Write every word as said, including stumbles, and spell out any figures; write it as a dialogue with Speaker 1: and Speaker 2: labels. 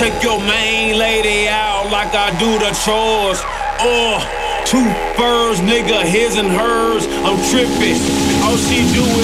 Speaker 1: Take your main lady out like I do the chores. Oh, two furs, nigga, his and hers. I'm tripping. All she do is